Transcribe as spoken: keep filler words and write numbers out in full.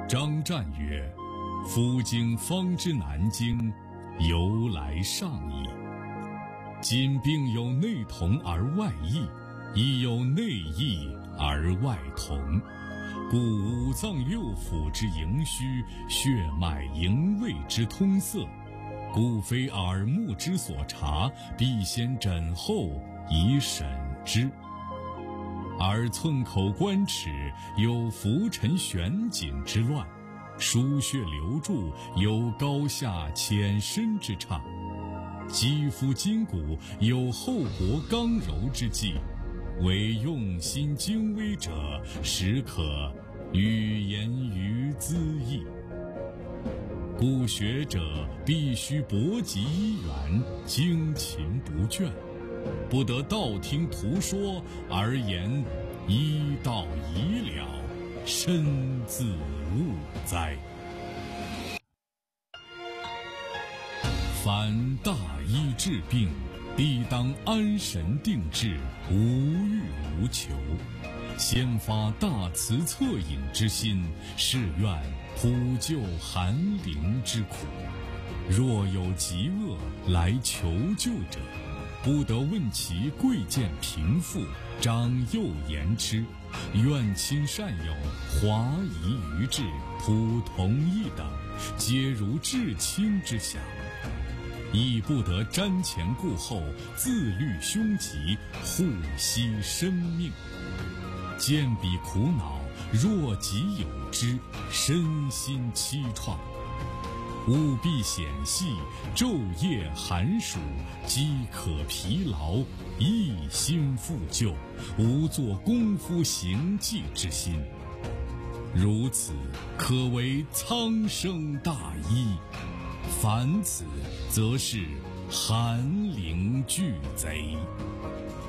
张湛曰：夫经方知南京，由来上矣。今并有内同而外异，亦有内异而外同，故五脏六腑之营虚，血脉营卫之通塞，故非耳目之所察，必先诊后以审之。而寸口关齿有浮沉悬紧之乱，输血流注有高下浅深之差，肌肤筋骨有厚薄刚柔之际，唯用心精微者，实可语言于兹异。故学者必须博极一源，精勤不倦，不得道听途说而言医道已了，身自误哉。凡大医治病，必当安神定志，无欲无求，先发大慈恻隐之心，是愿普救寒灵之苦。若有疾厄来求救者，不得问其贵贱贫富，长幼言痴，怨亲善友，华夷愚智，普同一等，皆如至亲之想，亦不得瞻前顾后，自虑凶吉，护惜生命。见彼苦恼，若己有之，身心凄怆，务必显细，昼夜寒暑，饥渴疲劳，一心复救，无做功夫行迹之心。如此，可为苍生大医。凡此，则是寒灵俱贼。